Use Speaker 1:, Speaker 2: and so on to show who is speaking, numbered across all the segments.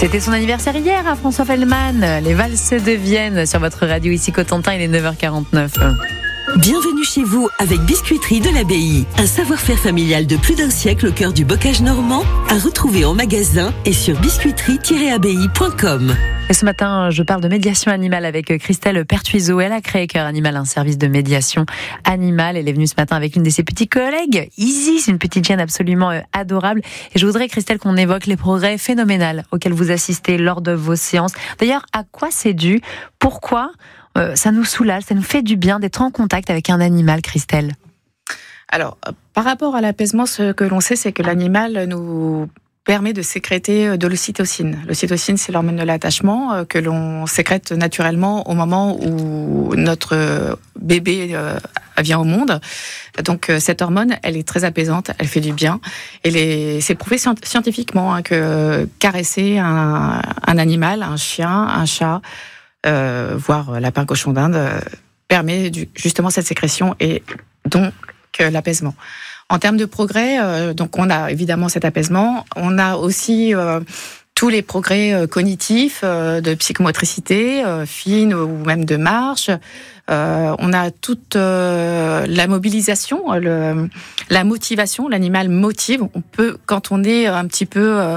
Speaker 1: C'était son anniversaire hier à François Feldman. Les valses de Vienne sur votre radio ici Cotentin, il est 9h49.
Speaker 2: Bienvenue chez vous avec Biscuiterie de l'Abbaye. Un savoir-faire familial de plus d'un siècle au cœur du bocage normand, à retrouver en magasin et sur biscuiterie-abbaye.com.
Speaker 1: Et ce matin, je parle de médiation animale avec Christelle Pertuiseau. Elle a créé Cœur Animal, un service de médiation animale. Elle est venue ce matin avec une de ses petits collègues, Isis, une petite chienne absolument adorable. Et je voudrais, Christelle, qu'on évoque les progrès phénoménaux auxquels vous assistez lors de vos séances. D'ailleurs, à quoi c'est dû ? Pourquoi ça nous soulage, ça nous fait du bien d'être en contact avec un animal, Christelle ?
Speaker 3: Alors, par rapport à l'apaisement, ce que l'on sait, c'est que l'animal nous permet de sécréter de l'ocytocine. L'ocytocine, c'est l'hormone de l'attachement que l'on sécrète naturellement au moment où notre bébé vient au monde. Donc, cette hormone, elle est très apaisante, elle fait du bien. Et c'est prouvé scientifiquement que caresser un animal, un chien, un chat, voire lapin, cochon d'Inde, permet justement cette sécrétion et donc l'apaisement. En termes de progrès, donc on a évidemment cet apaisement, on a aussi tous les progrès cognitifs, de psychomotricité fine ou même de marche. On a toute la mobilisation, la motivation. L'animal motive. On peut, quand on est un petit peu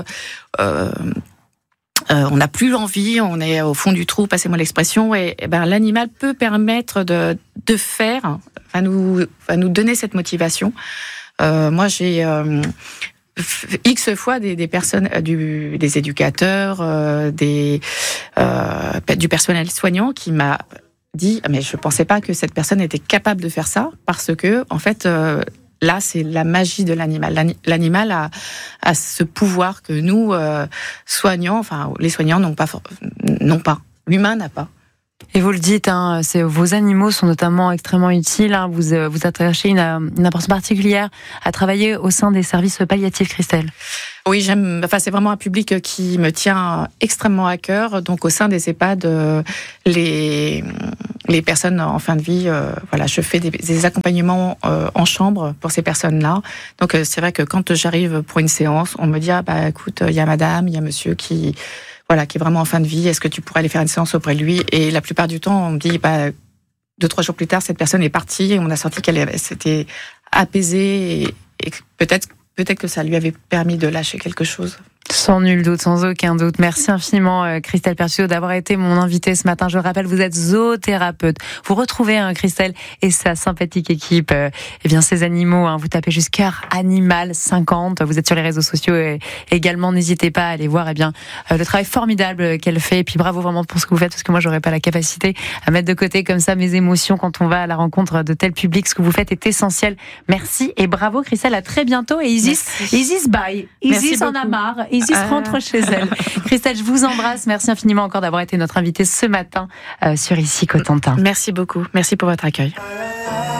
Speaker 3: on n'a plus l'envie, on est au fond du trou, passez-moi l'expression, et ben l'animal peut permettre de faire, va nous donner cette motivation. Moi, j'ai X fois des personnes, des éducateurs, du personnel soignant qui m'a dit, mais je pensais pas que cette personne était capable de faire ça, parce que en fait. Là, c'est la magie de l'animal. L'animal a ce pouvoir que nous, soignants, enfin, les soignants n'ont pas. L'humain n'a pas.
Speaker 1: Et vous le dites, vos animaux sont notamment extrêmement utiles. Vous attachez une importance particulière à travailler au sein des services palliatifs, Christelle.
Speaker 3: Oui, c'est vraiment un public qui me tient extrêmement à cœur. Donc, au sein des EHPAD, les personnes en fin de vie, je fais des accompagnements en chambre pour ces personnes-là. Donc, c'est vrai que quand j'arrive pour une séance, on me dit écoute, il y a madame, il y a monsieur qui est vraiment en fin de vie. Est-ce que tu pourrais aller faire une séance auprès de lui ? Et la plupart du temps, on me dit 2-3 jours plus tard, cette personne est partie et on a senti qu'elle s'était apaisée et peut-être que ça lui avait permis de lâcher quelque chose.
Speaker 1: Sans nul doute, sans aucun doute. Merci infiniment, Christelle Pertuiseau, d'avoir été mon invitée ce matin. Je le rappelle, vous êtes zoothérapeute. Vous retrouvez Christelle et sa sympathique équipe, ces animaux. Vous tapez juste Cœur Animal 50. Vous êtes sur les réseaux sociaux et également, n'hésitez pas à aller voir le travail formidable qu'elle fait. Et puis bravo vraiment pour ce que vous faites, parce que moi, j'aurais pas la capacité à mettre de côté comme ça mes émotions quand on va à la rencontre de tel public. Ce que vous faites est essentiel. Merci et bravo, Christelle. À très bientôt. Et Isis bye. Isis en a marre. Isis rentre chez elle. Christelle, je vous embrasse. Merci infiniment encore d'avoir été notre invitée ce matin sur Ici Cotentin.
Speaker 3: Merci beaucoup. Merci pour votre accueil.